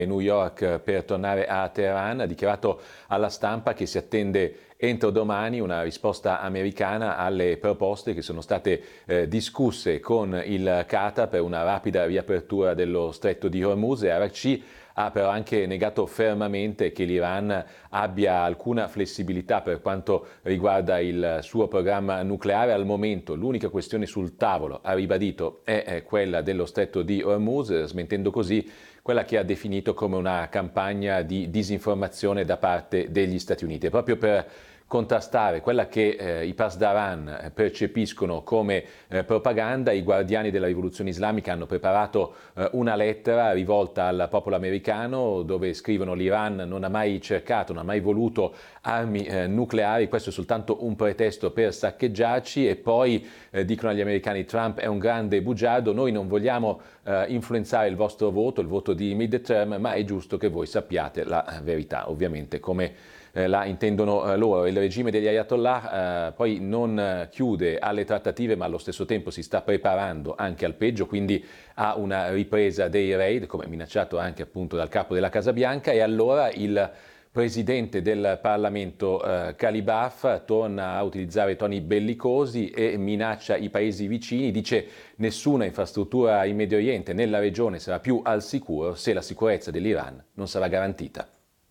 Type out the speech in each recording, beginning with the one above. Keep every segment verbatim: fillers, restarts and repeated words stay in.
New York per tornare a Teheran, ha dichiarato alla stampa che si attende entro domani una risposta americana alle proposte che sono state eh, discusse con il Qatar per una rapida riapertura dello stretto di Hormuz, e Araghchi ha però anche negato fermamente che l'Iran abbia alcuna flessibilità per quanto riguarda il suo programma nucleare. Al momento l'unica questione sul tavolo, ha ribadito, è quella dello stretto di Hormuz, smentendo così quella che ha definito come una campagna di disinformazione da parte degli Stati Uniti. E proprio per contrastare quella che eh, i Pasdaran percepiscono come eh, propaganda, i guardiani della rivoluzione islamica hanno preparato eh, una lettera rivolta al popolo americano dove scrivono: l'Iran non ha mai cercato, non ha mai voluto armi eh, nucleari, questo è soltanto un pretesto per saccheggiarci, e poi eh, dicono agli americani: Trump è un grande bugiardo, noi non vogliamo eh, influenzare il vostro voto, il voto di mid-term, ma è giusto che voi sappiate la verità, ovviamente come Eh, la intendono eh, loro. Il regime degli Ayatollah eh, poi non eh, chiude alle trattative, ma allo stesso tempo si sta preparando anche al peggio, quindi a una ripresa dei raid, come minacciato anche appunto dal capo della Casa Bianca, e allora il presidente del Parlamento eh, Kalibaf torna a utilizzare toni bellicosi e minaccia i paesi vicini, dice: nessuna infrastruttura in Medio Oriente, nella regione, sarà più al sicuro se la sicurezza dell'Iran non sarà garantita.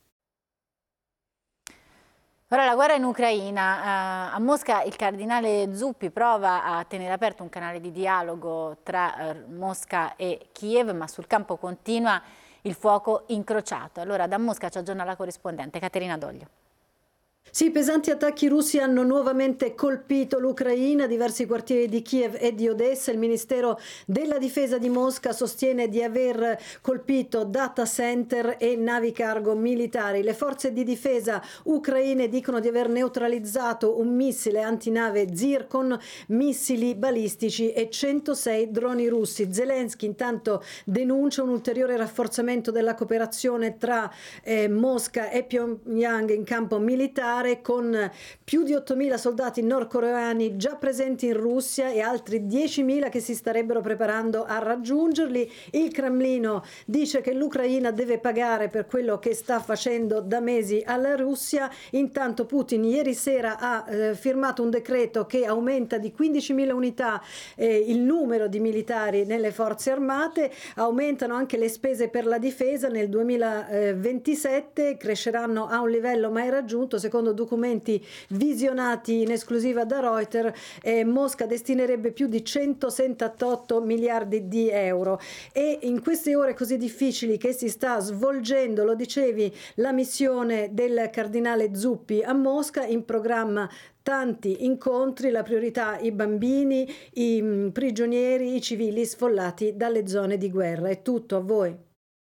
Ora la guerra in Ucraina. Uh, a Mosca il cardinale Zuppi prova a tenere aperto un canale di dialogo tra uh, Mosca e Kiev, ma sul campo continua il fuoco incrociato. Allora da Mosca ci aggiorna la corrispondente Caterina Doglio. Sì, pesanti attacchi russi hanno nuovamente colpito l'Ucraina, diversi quartieri di Kiev e di Odessa. Il Ministero della Difesa di Mosca sostiene di aver colpito data center e navi cargo militari. Le forze di difesa ucraine dicono di aver neutralizzato un missile antinave Zircon, missili balistici e centosei droni russi. Zelensky intanto denuncia un ulteriore rafforzamento della cooperazione tra eh, Mosca e Pyongyang in campo militare, con più di ottomila soldati nordcoreani già presenti in Russia e altri diecimila che si starebbero preparando a raggiungerli. Il Cremlino dice che l'Ucraina deve pagare per quello che sta facendo da mesi alla Russia. Intanto Putin ieri sera ha eh, firmato un decreto che aumenta di quindicimila unità eh, il numero di militari nelle forze armate, aumentano anche le spese per la difesa nel duemilaventisette, cresceranno a un livello mai raggiunto. Secondo documenti visionati in esclusiva da Reuters, eh, Mosca destinerebbe più di centosettantotto miliardi di euro. E in queste ore così difficili che si sta svolgendo, lo dicevi, la missione del cardinale Zuppi a Mosca, in programma tanti incontri, la priorità i bambini, i mh, prigionieri, i civili sfollati dalle zone di guerra. È tutto, a voi.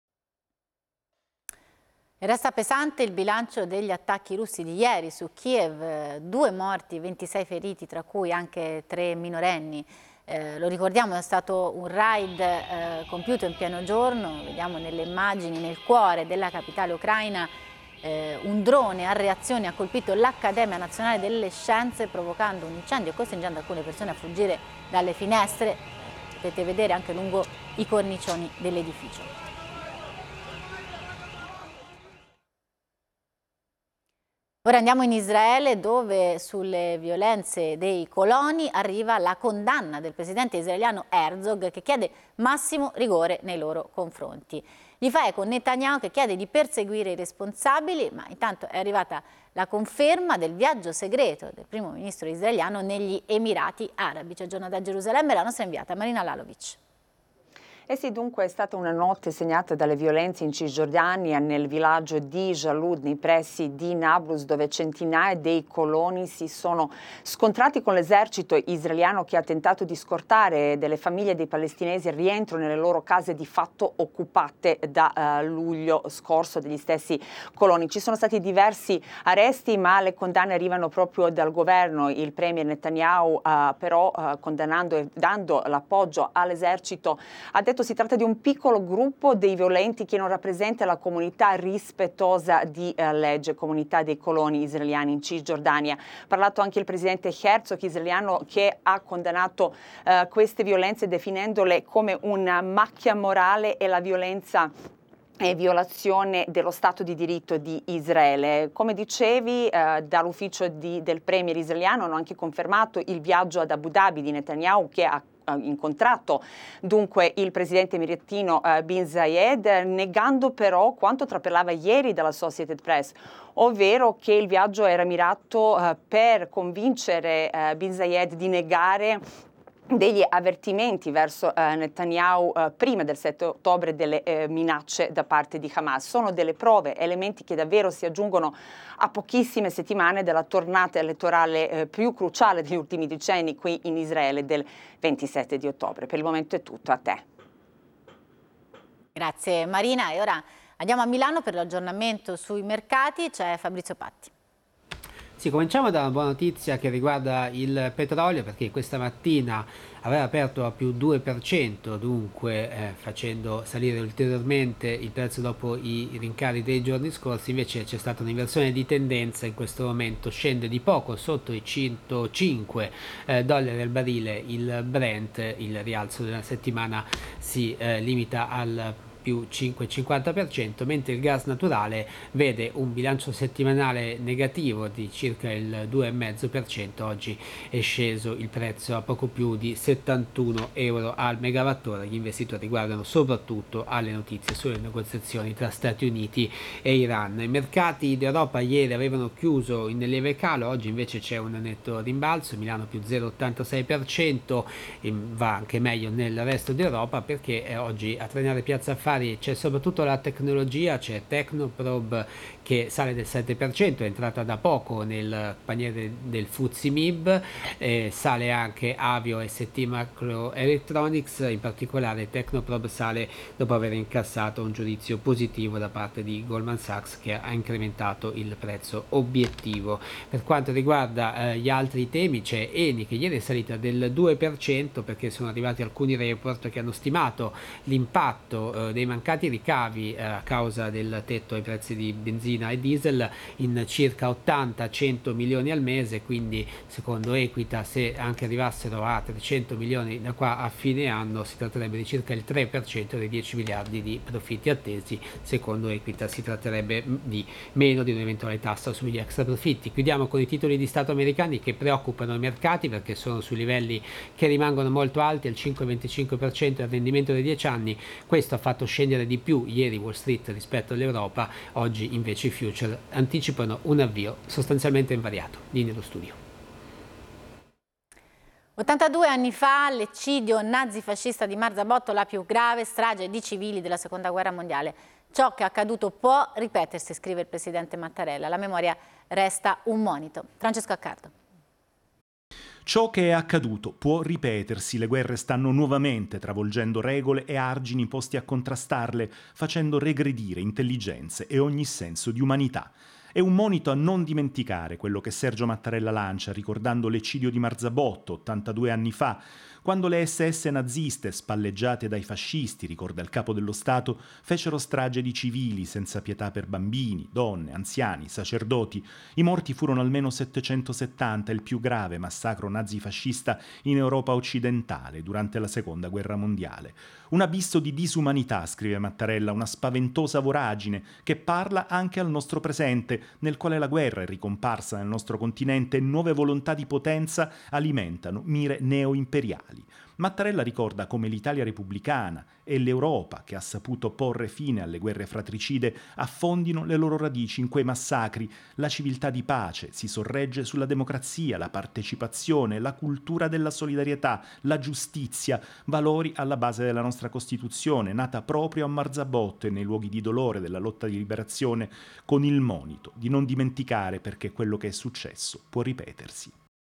Resta pesante il bilancio degli attacchi russi di ieri su Kiev, due morti, ventisei feriti, tra cui anche tre minorenni. Eh, lo ricordiamo, è stato un raid eh, compiuto in pieno giorno, vediamo nelle immagini, nel cuore della capitale ucraina. Eh, un drone a reazione ha colpito l'Accademia Nazionale delle Scienze, provocando un incendio e costringendo alcune persone a fuggire dalle finestre. Potete vedere anche lungo i cornicioni dell'edificio. Ora andiamo in Israele, dove sulle violenze dei coloni arriva la condanna del presidente israeliano Herzog, che chiede massimo rigore nei loro confronti. Gli fa eco Netanyahu, che chiede di perseguire i responsabili, ma intanto è arrivata la conferma del viaggio segreto del primo ministro israeliano negli Emirati Arabi. Ci aggiorna da Gerusalemme la nostra inviata Marina Lalovic. Eh sì, dunque è stata una notte segnata dalle violenze in Cisgiordania, nel villaggio di Jalud, nei pressi di Nablus, dove centinaia dei coloni si sono scontrati con l'esercito israeliano, che ha tentato di scortare delle famiglie dei palestinesi al rientro nelle loro case di fatto occupate da uh, luglio scorso degli stessi coloni. Ci sono stati diversi arresti, ma le condanne arrivano proprio dal governo. Il premier Netanyahu uh, però uh, condannando e dando l'appoggio all'esercito ha detto si tratta di un piccolo gruppo dei violenti che non rappresenta la comunità rispettosa di eh, legge, comunità dei coloni israeliani in Cisgiordania. Ha parlato anche il presidente Herzog israeliano, che ha condannato eh, queste violenze definendole come una macchia morale e la violenza e violazione dello Stato di diritto di Israele. Come dicevi, eh, dall'ufficio del premier israeliano hanno anche confermato il viaggio ad Abu Dhabi di Netanyahu, che ha incontrato dunque il presidente emiratino uh, Bin Zayed, negando però quanto trapelava ieri dalla Associated Press, ovvero che il viaggio era mirato uh, per convincere uh, Bin Zayed di negare degli avvertimenti verso eh, Netanyahu eh, prima del sette ottobre delle eh, minacce da parte di Hamas. Sono delle prove, elementi che davvero si aggiungono a pochissime settimane della tornata elettorale eh, più cruciale degli ultimi decenni qui in Israele del ventisette di ottobre. Per il momento è tutto, a te. Grazie Marina, e ora andiamo a Milano per l'aggiornamento sui mercati, c'è Fabrizio Patti. Sì, cominciamo da una buona notizia che riguarda il petrolio, perché questa mattina aveva aperto a più due per cento, dunque eh, facendo salire ulteriormente il prezzo dopo i rincari dei giorni scorsi. Invece c'è stata un'inversione di tendenza, in questo momento scende di poco sotto i centocinque eh, dollari al barile il Brent, il rialzo della settimana si eh, limita al più cinque virgola cinquanta per cento, mentre il gas naturale vede un bilancio settimanale negativo di circa il due virgola cinque per cento. Oggi è sceso il prezzo a poco più di settantuno euro al megawattora. Gli investitori guardano soprattutto alle notizie sulle negoziazioni tra Stati Uniti e Iran. I mercati d'Europa ieri avevano chiuso in lieve calo, oggi invece c'è un netto rimbalzo, Milano più zero virgola ottantasei per cento, va anche meglio nel resto d'Europa, perché oggi a trainare Piazza Affari c'è soprattutto la tecnologia, c'è Technoprobe che sale del sette per cento, è entrata da poco nel paniere del F T S E M I B, eh, sale anche Avio e S T Microelectronics, in particolare Technoprobe sale dopo aver incassato un giudizio positivo da parte di Goldman Sachs, che ha incrementato il prezzo obiettivo. Per quanto riguarda eh, gli altri temi, c'è Eni che ieri è salita del due per cento, perché sono arrivati alcuni report che hanno stimato l'impatto eh, dei mancati ricavi eh, a causa del tetto ai prezzi di benzina e diesel in circa ottanta cento milioni al mese, quindi secondo Equita, se anche arrivassero a trecento milioni da qua a fine anno, si tratterebbe di circa il tre per cento dei dieci miliardi di profitti attesi. Secondo Equita si tratterebbe di meno di un'eventuale tassa sugli extra profitti. Chiudiamo con i titoli di Stato americani che preoccupano i mercati, perché sono su livelli che rimangono molto alti, al cinque virgola venticinque per cento il rendimento dei dieci anni. Questo ha fatto scendere di più ieri Wall Street rispetto all'Europa, oggi invece i future anticipano un avvio sostanzialmente invariato. Linea dello studio. ottantadue anni fa, l'eccidio nazifascista di Marzabotto, la più grave strage di civili della seconda guerra mondiale. Ciò che è accaduto può ripetersi, scrive il presidente Mattarella. La memoria resta un monito. Francesco Accardo. Ciò che è accaduto può ripetersi, le guerre stanno nuovamente travolgendo regole e argini posti a contrastarle, facendo regredire intelligenze e ogni senso di umanità. È un monito a non dimenticare quello che Sergio Mattarella lancia, ricordando l'eccidio di Marzabotto, ottantadue anni fa, quando le esse esse naziste, spalleggiate dai fascisti, ricorda il capo dello Stato, fecero strage di civili senza pietà per bambini, donne, anziani, sacerdoti. I morti furono almeno settecentosettanta, il più grave massacro nazifascista in Europa occidentale durante la Seconda Guerra Mondiale. Un abisso di disumanità, scrive Mattarella, una spaventosa voragine che parla anche al nostro presente, nel quale la guerra è ricomparsa nel nostro continente e nuove volontà di potenza alimentano mire neoimperiali. Mattarella ricorda come l'Italia repubblicana e l'Europa, che ha saputo porre fine alle guerre fratricide, affondino le loro radici in quei massacri. La civiltà di pace si sorregge sulla democrazia, la partecipazione, la cultura della solidarietà, la giustizia, valori alla base della nostra Costituzione, nata proprio a Marzabotto e nei luoghi di dolore della lotta di liberazione, con il monito di non dimenticare, perché quello che è successo può ripetersi.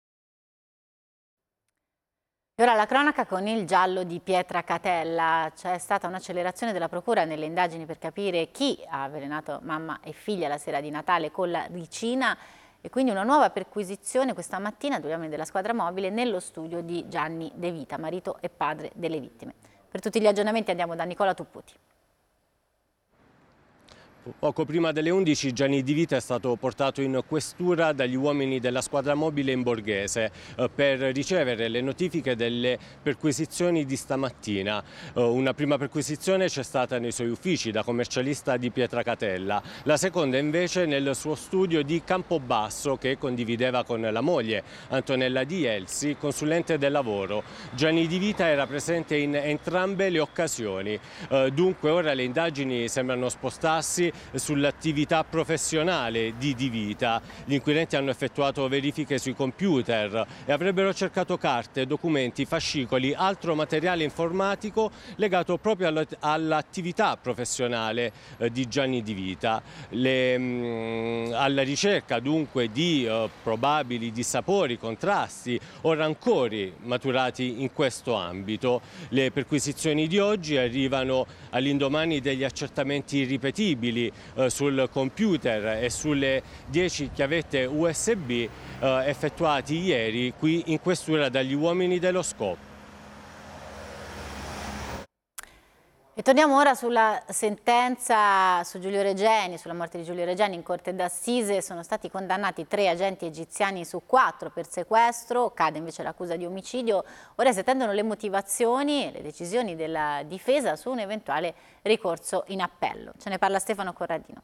E ora la cronaca con il giallo di Pietra Catella. C'è stata un'accelerazione della procura nelle indagini per capire chi ha avvelenato mamma e figlia la sera di Natale con la ricina, e quindi una nuova perquisizione questa mattina, due uomini della squadra mobile, nello studio di Gianni De Vita, marito e padre delle vittime. Per tutti gli aggiornamenti andiamo da Nicola Tupputi. Poco prima delle undici Gianni Di Vita è stato portato in questura dagli uomini della squadra mobile in Borghese eh, per ricevere le notifiche delle perquisizioni di stamattina. Eh, una prima perquisizione c'è stata nei suoi uffici da commercialista di Pietracatella, la seconda invece nel suo studio di Campobasso che condivideva con la moglie Antonella Di Elsi, consulente del lavoro. Gianni Di Vita era presente in entrambe le occasioni, eh, dunque ora le indagini sembrano spostarsi sull'attività professionale di Di Vita. Gli inquirenti hanno effettuato verifiche sui computer e avrebbero cercato carte, documenti, fascicoli, altro materiale informatico legato proprio all'attività professionale di Gianni Di Vita. Le, mh, alla ricerca dunque di uh, probabili dissapori, contrasti o rancori maturati in questo ambito. Le perquisizioni di oggi arrivano all'indomani degli accertamenti ripetibili eh, sul computer e sulle dieci chiavette U S B eh, effettuati ieri qui in questura dagli uomini dello S C O. E torniamo ora sulla sentenza su Giulio Regeni, sulla morte di Giulio Regeni in corte d'assise. Sono stati condannati tre agenti egiziani su quattro per sequestro, cade invece l'accusa di omicidio. Ora si attendono le motivazioni e le decisioni della difesa su un eventuale ricorso in appello. Ce ne parla Stefano Corradino.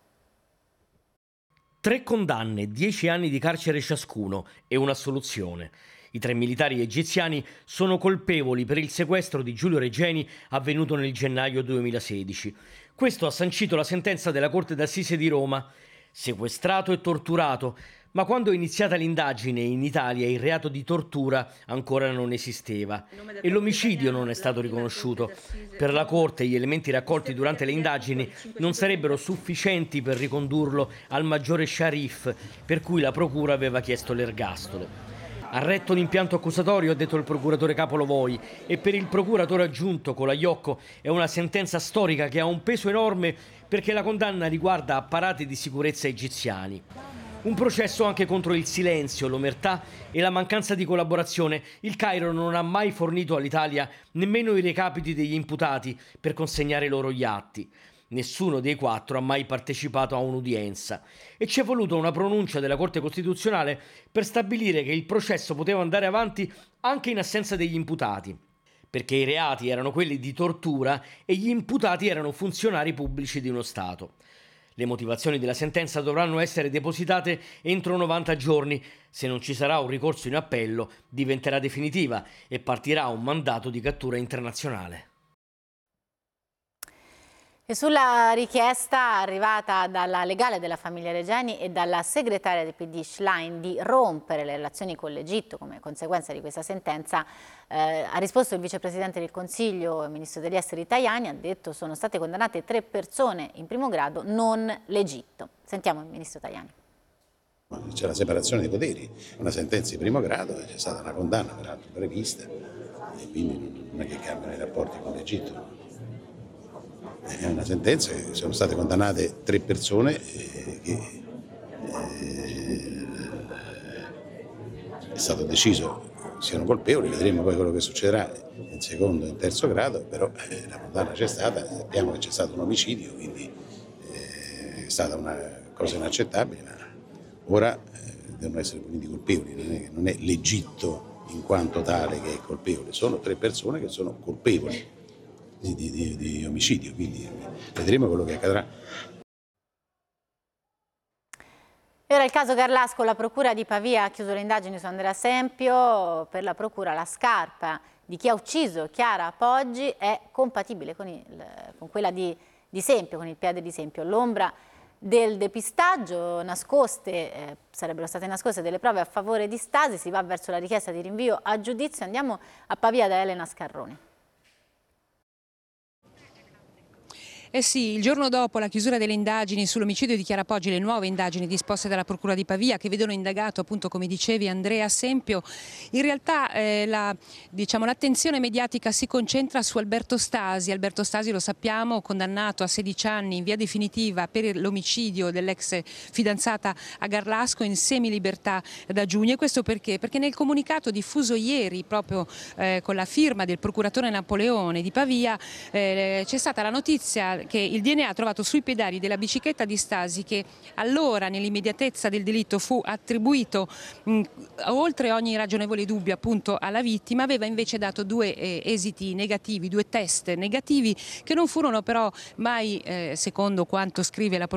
Tre condanne, dieci anni di carcere ciascuno e un'assoluzione. I tre militari egiziani sono colpevoli per il sequestro di Giulio Regeni avvenuto nel gennaio duemilasedici. Questo ha sancito la sentenza della Corte d'Assise di Roma. Sequestrato e torturato, ma quando è iniziata l'indagine in Italia il reato di tortura ancora non esisteva e l'omicidio non è stato riconosciuto. Per la Corte gli elementi raccolti durante le indagini non sarebbero sufficienti per ricondurlo al maggiore Sharif, per cui la Procura aveva chiesto l'ergastolo. Ha retto l'impianto accusatorio, ha detto il procuratore capo Lovoi, e per il procuratore aggiunto Colaiocco è una sentenza storica che ha un peso enorme perché la condanna riguarda apparati di sicurezza egiziani. Un processo anche contro il silenzio, l'omertà e la mancanza di collaborazione. Il Cairo non ha mai fornito all'Italia nemmeno i recapiti degli imputati per consegnare loro gli atti. Nessuno dei quattro ha mai partecipato a un'udienza e ci è voluta una pronuncia della Corte Costituzionale per stabilire che il processo poteva andare avanti anche in assenza degli imputati, perché i reati erano quelli di tortura e gli imputati erano funzionari pubblici di uno Stato. Le motivazioni della sentenza dovranno essere depositate entro novanta giorni. Se non ci sarà un ricorso in appello, diventerà definitiva e partirà un mandato di cattura internazionale. E sulla richiesta arrivata dalla legale della famiglia Regeni e dalla segretaria del P D Schlein di rompere le relazioni con l'Egitto come conseguenza di questa sentenza, eh, ha risposto il vicepresidente del Consiglio, il ministro degli esteri Tajani, ha detto sono state condannate tre persone in primo grado, non l'Egitto. Sentiamo il ministro Tajani. C'è la separazione dei poteri, una sentenza di primo grado, c'è stata una condanna peraltro prevista e quindi non è che cambiano i rapporti con l'Egitto. È una sentenza che sono state condannate tre persone eh, che eh, è stato deciso siano colpevoli, vedremo poi quello che succederà in secondo e in terzo grado, però eh, la condanna c'è stata, sappiamo che c'è stato un omicidio, quindi eh, è stata una cosa inaccettabile, ma ora eh, devono essere puniti colpevoli, non è, non è l'Egitto in quanto tale che è colpevole, sono tre persone che sono colpevoli Di, di, di omicidio, quindi vedremo quello che accadrà. E ora il caso Garlasco, la procura di Pavia ha chiuso le indagini su Andrea Sempio. Per la procura la scarpa di chi ha ucciso Chiara Poggi è compatibile con, il, con quella di, di Sempio, con il piede di Sempio. L'ombra del depistaggio, nascoste, eh, sarebbero state nascoste delle prove a favore di Stasi, si va verso la richiesta di rinvio a giudizio. Andiamo a Pavia da Elena Scarroni. Eh sì, il giorno dopo la chiusura delle indagini sull'omicidio di Chiara Poggi, le nuove indagini disposte dalla Procura di Pavia che vedono indagato, appunto come dicevi, Andrea Sempio, in realtà eh, la, diciamo, l'attenzione mediatica si concentra su Alberto Stasi. Alberto Stasi, lo sappiamo, condannato a sedici anni in via definitiva per l'omicidio dell'ex fidanzata a Garlasco in semilibertà da giugno. E questo perché? Perché nel comunicato diffuso ieri, proprio eh, con la firma del procuratore Napoleone di Pavia, eh, c'è stata la notizia che il D N A trovato sui pedali della bicicletta di Stasi, che allora nell'immediatezza del delitto fu attribuito mh, oltre ogni ragionevole dubbio appunto alla vittima, aveva invece dato due eh, esiti negativi, due test negativi che non furono però mai, eh, secondo quanto scrive la